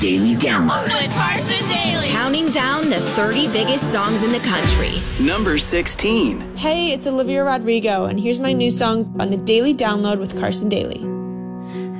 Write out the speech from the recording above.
Daily Download. With Carson Daly. Counting down the 30 biggest songs in the country. Number 16. Hey, it's Olivia Rodrigo, and here's my new song on the Daily Download with Carson Daly.